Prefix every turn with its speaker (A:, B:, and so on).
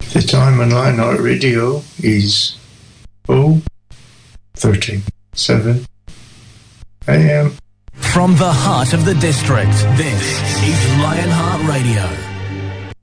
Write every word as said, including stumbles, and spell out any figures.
A: The time on Lionheart Radio is oh thirty-seven a.m.
B: From the heart of the district, this is Lionheart Radio.